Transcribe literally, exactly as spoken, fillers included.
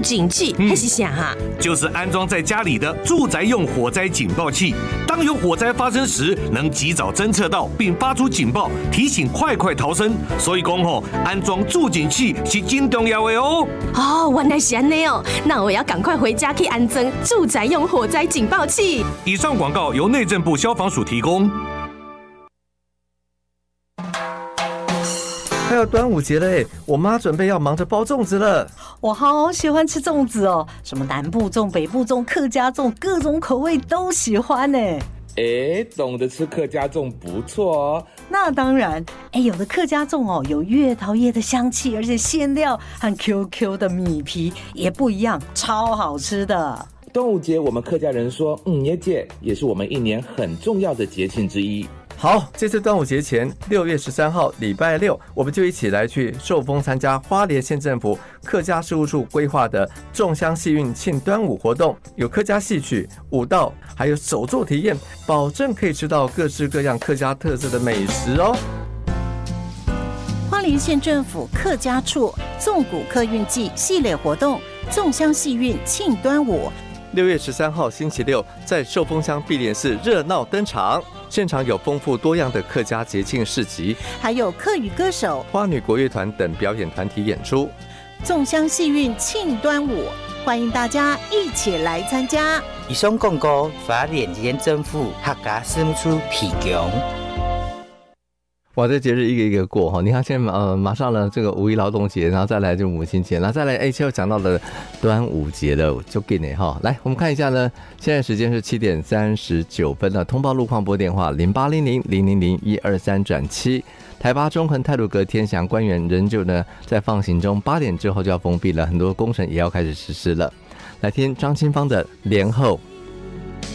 警器还是啥哈？ 就是安装在家里的住宅用火灾警报器，当有火灾发生时，能及早侦测到并发出警报，提醒快快逃生。所以讲吼，安装住警器是真重要的哦。 哦，原来是安尼哦，那我要赶快回家去安装住宅用火灾警报器。 以上广告由内政部消防署提供。 快要端午节了哎，我妈准备要忙着包粽子了。 我好喜欢吃粽子哦，什么南部粽、北部粽、客家粽，各种口味都喜欢呢。 哎，懂得吃客家粽不错哦。 那当然，哎，有的客家粽哦，有月桃叶的香气，而且馅料和 Q Q 的米皮也不一样，超好吃的。 端午节我们客家人说嗯耶节，也是我们一年很重要的节庆之一。 好，这次端午节前六月十三号礼拜六，我们就一起来去寿丰参加花莲县政府客家事务处规划的粽香戏运庆端午活动，有客家戏曲、舞蹈，还有手作体验，保证可以吃到各式各样客家特色的美食哦。 花莲县政府客家处粽谷客运季系列活动粽香戏运庆端午， 六月十三号星期六，在寿丰乡碧莲寺热闹登场。现场有丰富多样的客家节庆市集， 还有客语歌手、 花女国乐团等表演团体演出。 粽香戏运庆端午，欢迎大家一起来参加。 以上广告花莲县政府客家事务处提供。 哇，这节日一个一个过哈！你看现在呃，马上了这个五一劳动节，然后再来就母亲节，然后再来哎，就讲到了端午节了，就给你哈。来，我们看一下呢，现在时间是七点三十九分了。通报路况拨电话零八零零零零零一二三转七。台八中横太鲁阁天祥官园仍旧呢在放行中，八点之后就要封闭了，很多工程也要开始实施了。来听张清芳的《连后》。